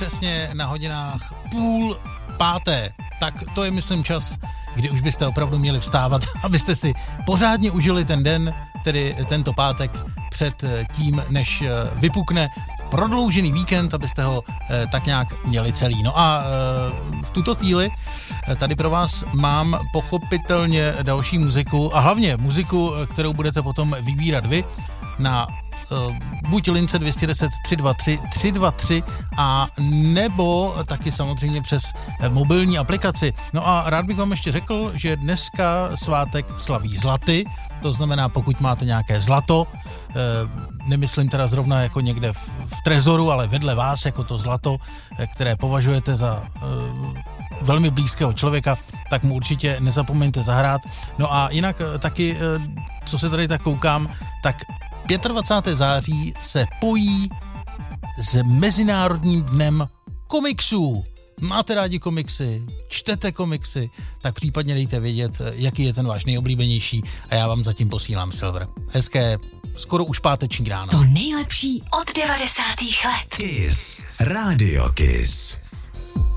přesně na hodinách 4:30. Tak to je, myslím, čas, kdy už byste opravdu měli vstávat, abyste si pořádně užili ten den, tedy tento pátek před tím, než vypukne prodloužený víkend, abyste ho tak nějak měli celý. No a v tuto chvíli tady pro vás mám pochopitelně další muziku a hlavně muziku, kterou budete potom vybírat vy na buď lince 210 323 323 a nebo taky samozřejmě přes mobilní aplikaci. No a rád bych vám ještě řekl, že dneska svátek slaví Zlaty, to znamená, pokud máte nějaké zlato, nemyslím teda zrovna jako někde v trezoru, ale vedle vás jako to zlato, které považujete za velmi blízkého člověka, tak mu určitě nezapomeňte zahrát. No a jinak taky, co se tady tak koukám, tak 25. září se pojí s Mezinárodním dnem komiksů. Máte rádi komiksy, čtete komiksy, tak případně dejte vědět, jaký je ten váš nejoblíbenější a já vám zatím posílám Silver. Hezké, skoro už páteční ráno. To nejlepší od 90. let. Kiss. Radio Kiss.